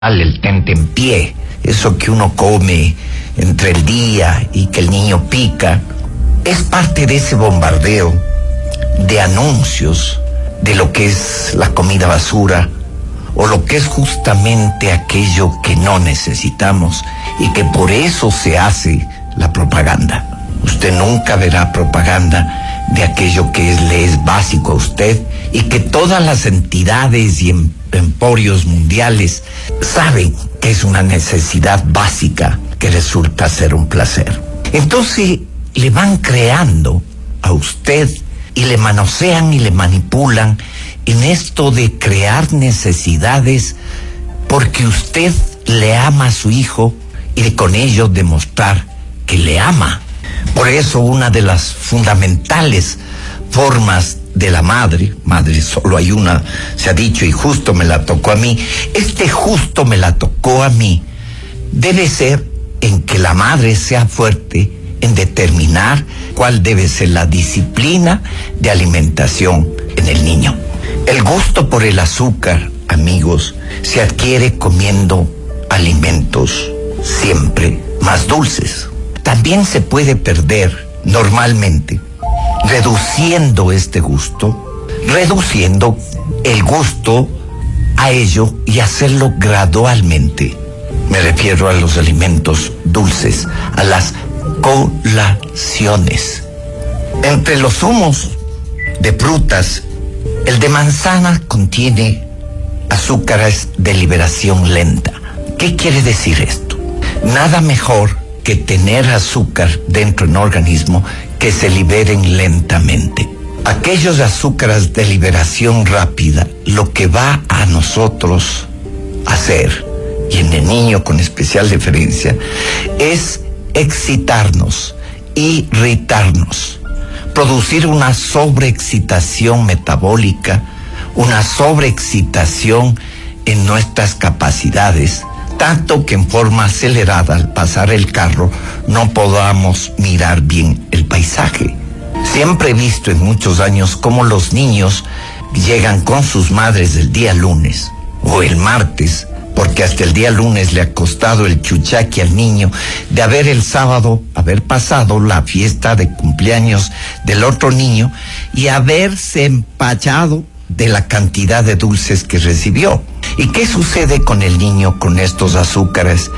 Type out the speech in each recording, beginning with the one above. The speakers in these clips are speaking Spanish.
el tentempié, eso que uno come entre el día y que el niño pica, es parte de ese bombardeo de anuncios de lo que es la comida basura o lo que es justamente aquello que no necesitamos y que por eso se hace la propaganda. Usted nunca verá propaganda de aquello que le es básico a usted y que todas las entidades y emporios mundiales saben que es una necesidad básica que resulta ser un placer. Entonces le van creando a usted y le manosean y le manipulan en esto de crear necesidades porque usted le ama a su hijo y con ello demostrar que le ama. Por eso una de las fundamentales formas de la madre solo hay una, se ha dicho, y justo me la tocó a mí, justo me la tocó a mí, debe ser en que la madre sea fuerte en determinar cuál debe ser la disciplina de alimentación en el niño. El gusto por el azúcar, amigos, se adquiere comiendo alimentos siempre más dulces. También se puede perder normalmente reduciendo este gusto, reduciendo el gusto a ello y hacerlo gradualmente. Me refiero a los alimentos dulces, a las colaciones. Entre los zumos de frutas, el de manzana contiene azúcares de liberación lenta. ¿Qué quiere decir esto? Nada mejor que tener azúcar dentro del organismo que se liberen lentamente. Aquellos azúcares de liberación rápida, lo que va a nosotros hacer, y en el niño con especial diferencia, es excitarnos, irritarnos, producir una sobreexcitación metabólica, una sobreexcitación en nuestras capacidades, tanto que en forma acelerada al pasar el carro no podamos mirar bien el paisaje. Siempre he visto en muchos años cómo los niños llegan con sus madres el día lunes o el martes, porque hasta el día lunes le ha costado el chuchaqui al niño de haber pasado la fiesta de cumpleaños del otro niño y haberse empachado de la cantidad de dulces que recibió. ¿Y qué sucede con el niño con estos azúcares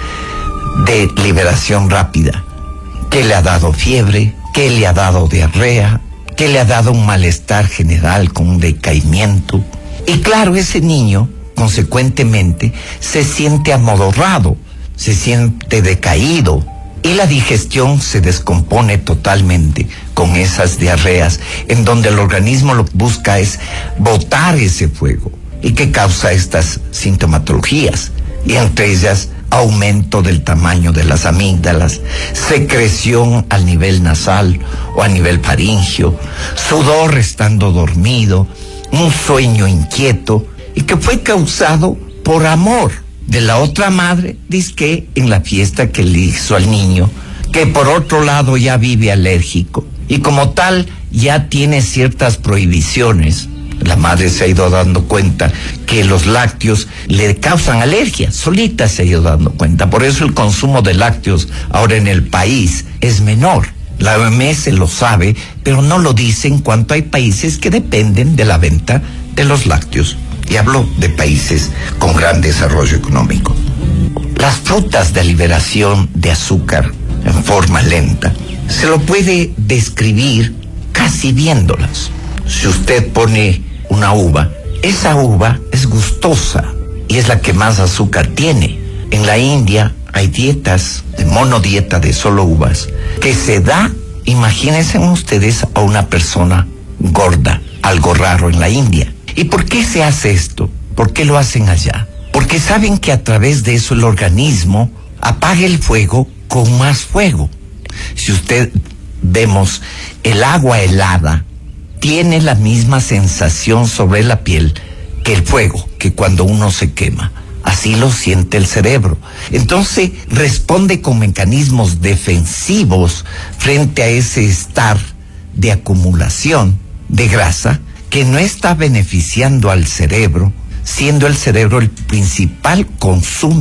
de liberación rápida? ¿Qué le ha dado fiebre? ¿Qué le ha dado diarrea? ¿Qué le ha dado un malestar general con un decaimiento? Y claro, ese niño, consecuentemente, se siente amodorrado, se siente decaído, y la digestión se descompone totalmente con esas diarreas, en donde el organismo lo que busca es botar ese fuego. ¿Y qué causa estas sintomatologías? Y entre ellas, aumento del tamaño de las amígdalas, secreción al nivel nasal o a nivel faríngeo, sudor estando dormido, un sueño inquieto, y que fue causado por amor de la otra madre, dizque en la fiesta que le hizo al niño, que por otro lado ya vive alérgico, y como tal ya tiene ciertas prohibiciones. La madre se ha ido dando cuenta que los lácteos le causan alergia, solita se ha ido dando cuenta. Por eso el consumo de lácteos ahora en el país es menor. La OMS lo sabe, pero no lo dice en cuanto hay países que dependen de la venta de los lácteos. Y hablo de países con gran desarrollo económico. Las frutas de liberación de azúcar en forma lenta se lo puede describir casi viéndolas. Si usted pone una uva, esa uva es gustosa y es la que más azúcar tiene. En la India hay dietas de monodieta de solo uvas que se da, imagínense ustedes, a una persona gorda, algo raro en la India. ¿Y por qué se hace esto? ¿Por qué lo hacen allá? Porque saben que a través de eso el organismo apaga el fuego con más fuego. Si usted vemos el agua helada, tiene la misma sensación sobre la piel que el fuego, que cuando uno se quema. Así lo siente el cerebro. Entonces responde con mecanismos defensivos frente a ese estar de acumulación de grasa que no está beneficiando al cerebro, siendo el cerebro el principal